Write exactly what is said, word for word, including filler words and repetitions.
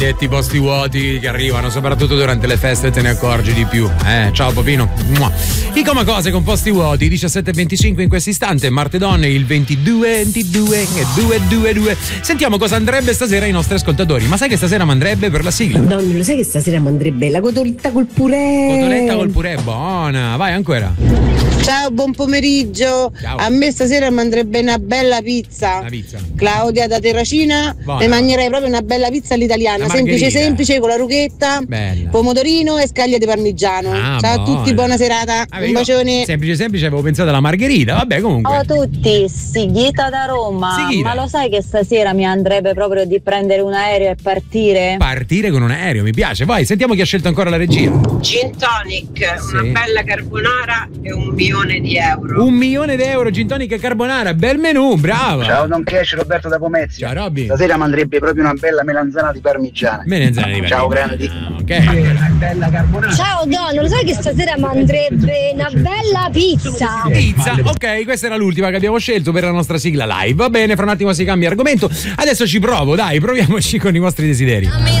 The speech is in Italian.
I posti vuoti che arrivano soprattutto durante le feste, te ne accorgi di più. Eh, ciao Popino. I Coma Cose con posti vuoti, diciassette e venticinque in questo istante, Marte Donne il ventidue ventidue due due due. Sentiamo cosa andrebbe stasera ai nostri ascoltatori. Ma sai che stasera mandrebbe per la sigla? No, lo sai che stasera mandrebbe la cotoletta col purè. Cotoletta col purè, buona. Vai ancora. Ciao, buon pomeriggio. Ciao. A me stasera mandrebbe una bella pizza. Una pizza. Claudia da Terracina. Buona. Ne mangerei proprio una bella pizza all'italiana, Una semplice margherita. semplice, con la rughetta, Bella. pomodorino e scaglie di parmigiano. Ah, Ciao buona. a tutti, buona serata. Ah, Un bacione. Semplice semplice, avevo pensato alla margherita. Vabbè, comunque. Ciao a tutti, Sighita da Roma. Sighita. Ma lo sai che stasera mi andrebbe proprio di prendere un aereo e partire? Partire con un aereo, mi piace. Vai, sentiamo chi ha scelto ancora la regia. Gin tonic, Sì. una bella carbonara e un milione di euro. Un milione di euro, gin tonic e carbonara, bel menù, brava. Ciao Don Cash, Roberto da Pomezia. Ciao Robby. Stasera mi andrebbe proprio una bella melanzana di parmigiana. Melanzana di Ciao parmigiana. grandi. Ok. Bella carbonara. Ciao Don, lo sai che stasera mandrebbe una bella pizza? Pizza, ok, questa era l'ultima che abbiamo scelto per la nostra sigla live. Va bene, fra un attimo si cambia argomento. Adesso ci provo, dai, proviamoci con i vostri desideri.